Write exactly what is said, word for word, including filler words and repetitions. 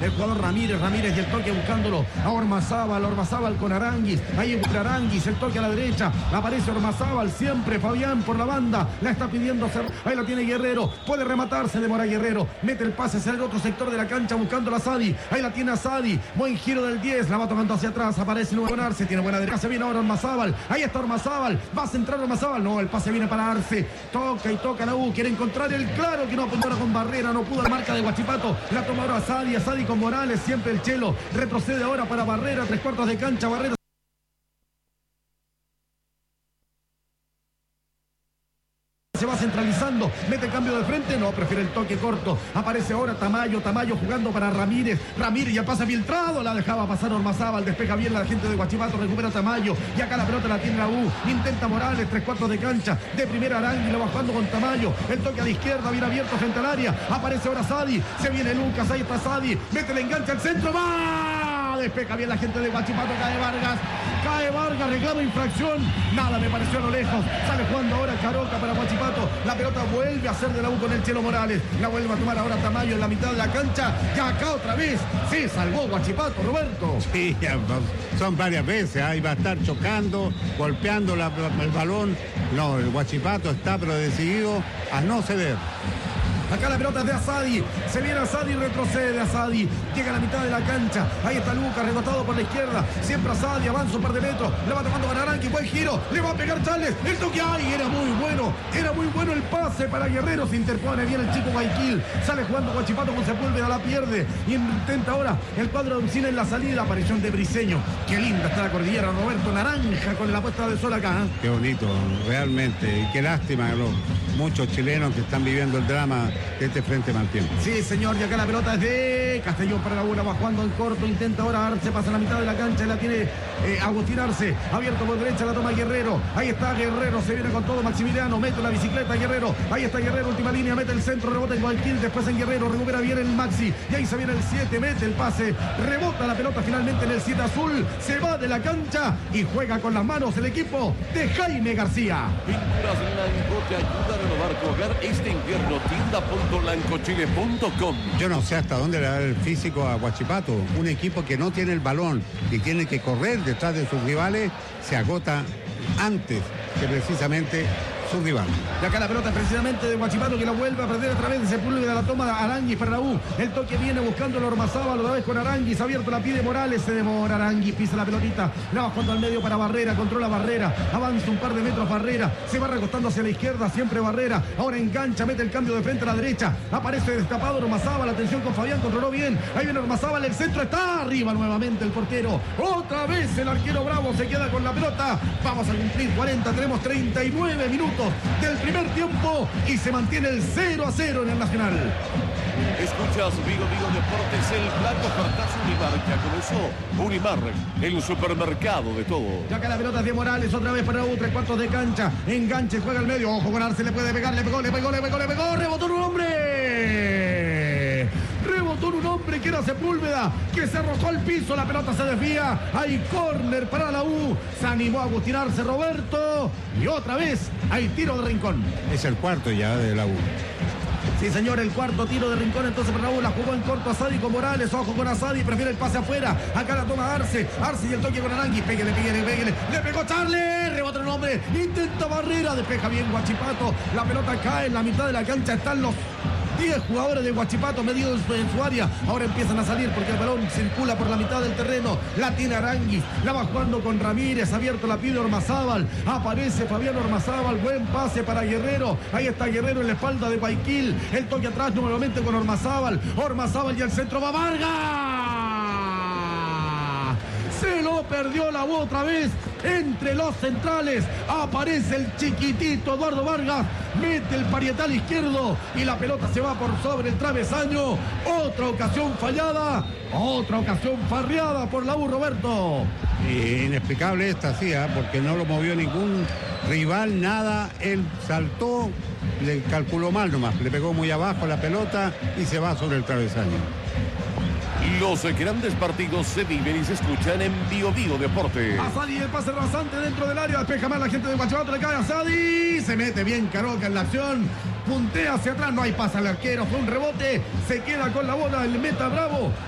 el jugador Ramírez, Ramírez y el toque buscándolo a Ormazábal, Ormazábal con Aranguis, ahí encuentra Aranguis, el toque a la derecha, aparece Ormazábal, siempre Fabián por la banda, la está pidiendo, ahí la tiene Guerrero, puede rematarse, demora Guerrero, mete el pase hacia el otro sector de la cancha buscando a Sadi, ahí la tiene a Sadi, buen giro del diez, la va tomando hacia atrás, aparece nuevo con Arce, tiene buena derecha, se viene ahora Ormazábal, ahí está Ormazábal, va a centrar Ormazábal, no, el pase viene para Arce, toca y toca la U, quiere encontrar el claro que no apuntó ahora con Barrera, no pudo la marca de Huachipato, la toma ahora a Sadi, a Sadi con Morales, siempre el Chelo, retrocede ahora para Barrera, tres cuartos de cancha, Barrera se va centralizando, mete el cambio de frente, no, prefiere el toque corto, aparece ahora Tamayo, Tamayo jugando para Ramírez, Ramírez ya pasa filtrado, la dejaba pasar Ormazábal, despeja bien la gente de Huachipato, recupera Tamayo, y acá la pelota la tiene la U, intenta Morales, tres cuartos de cancha, de primera Arangui, lo va jugando con Tamayo, el toque a la izquierda, bien abierto frente al área, aparece ahora Sadi, se viene Lucas, ahí está Sadi, mete el enganche al centro, va, despeja bien la gente de Huachipato, cae Vargas, cae Vargas, reclama infracción, nada me pareció a lo lejos, sale jugando ahora Caroca para Huachipato, la pelota vuelve a ser de la U con el Chelo Morales, la vuelve a tomar ahora Tamayo en la mitad de la cancha, ya acá otra vez, se salvó Huachipato, Roberto. Sí, son varias veces, ahí va a estar chocando, golpeando la, el balón, no, el Huachipato está pero decidido a no ceder. Acá la pelota es de Asadi, se viene Asadi, retrocede Asadi, llega a la mitad de la cancha, ahí está Lucas, rebotado por la izquierda, siempre Asadi, avanza un par de metros, le va tomando con Aranqui, buen giro, le va a pegar Charles, el toque, ay, era muy bueno, era muy bueno el pase para Guerrero, se interpone bien el chico Guayaquil, sale jugando Huachipato con Sepúlveda, la pierde, y intenta ahora el cuadro de Uncina en la salida, aparición de Briseño, qué linda está la cordillera, Roberto, naranja con la puesta de sol acá. ¿eh? Qué bonito, realmente, y qué lástima los muchos chilenos que están viviendo el drama de este frente mal tiempo. Sí, señor, y acá la pelota es de Castellón para la bola, va jugando en corto, intenta ahora Arce, pasa a la mitad de la cancha, la tiene eh, Agustín Arce, abierto por derecha, la toma Guerrero, ahí está Guerrero, se viene con todo Maximiliano, mete la bicicleta Guerrero, ahí está Guerrero, última línea, mete el centro, rebota en Guayaquil, después en Guerrero, recupera bien el Maxi, y ahí se viene el siete, mete el pase, rebota la pelota finalmente en el siete azul, se va de la cancha y juega con las manos el equipo de Jaime García. Pinturas Blanco te ayuda a renovar tu hogar este invierno, tienda punto blancochile punto com. Yo no sé hasta dónde le da el físico a Huachipato, un equipo que no tiene el balón y tiene que correr detrás de sus rivales, se agota antes que precisamente su rival. Y acá la pelota precisamente de Huachipato que la vuelve a perder a través de Sepúlveda, la toma de Aranguis para la U. El toque viene buscando el Ormazábal, otra vez con Aranguis, abierto la pide Morales, se demora Aranguis, pisa la pelotita, la va jugando al medio para Barrera, controla Barrera, avanza un par de metros Barrera, se va recostando hacia la izquierda, siempre Barrera, ahora engancha, mete el cambio de frente a la derecha, aparece destapado Ormazábal, atención con Fabián, controló bien, ahí viene Ormazábal, el centro está arriba nuevamente el portero, otra vez el arquero Bravo se queda con la pelota, vamos a cumplir cuarenta, tenemos treinta y nueve minutos del primer tiempo y se mantiene el cero a cero en el Nacional. Escuchas Vigo Vigo Deportes, el blanco cartazo Unimar, ya comenzó Unimar, el supermercado de todo. Y acá la pelota es de Morales, otra vez para U, tres cuartos de cancha, enganche, juega al medio, ojo con Arce, le puede pegar, le pegó, le pegó, le pegó, le pegó, rebotó un hombre, rebotó un hombre que era Sepúlveda, que se arrojó al piso, la pelota se desvía, hay córner para la U, se animó a Agustín Arce, Roberto, y otra vez hay tiro de Rincón. Es el cuarto ya de la U. Sí, señor, el cuarto tiro de Rincón, entonces para Raúl, la jugó en corto Asadi con Morales, ojo con Asadi, prefiere el pase afuera, acá la toma Arce, Arce y el toque con Arangui, pégale, pégale, pégale, le pegó Charles, rebota el hombre, intenta Barrera, despeja bien Huachipato, la pelota cae en la mitad de la cancha, están los diez jugadores de Huachipato medidos en su área, ahora empiezan a salir porque el balón circula por la mitad del terreno, la tiene Aranguis, la va jugando con Ramírez, abierto la pide Ormazábal, aparece Fabián Ormazábal, buen pase para Guerrero, ahí está Guerrero en la espalda de Guayaquil, el toque atrás nuevamente con Ormazábal, Ormazábal y el centro va Vargas. Se lo perdió la U otra vez entre los centrales. Aparece el chiquitito Eduardo Vargas. Mete el parietal izquierdo y la pelota se va por sobre el travesaño. Otra ocasión fallada. Otra ocasión farreada por la U, Roberto. Eh, inexplicable esta, sí, ¿eh? Porque no lo movió ningún rival, nada. Él saltó, le calculó mal nomás. Le pegó muy abajo la pelota y se va sobre el travesaño. Los grandes partidos se viven y se escuchan en Vigo Vigo Deportes. Asadi, el pase rasante dentro del área, despeja más la gente de Huachipato, le cae a Asadi, se mete bien Caroca en la acción, puntea hacia atrás, no hay pase al arquero, fue un rebote, se queda con la bola el meta Bravo.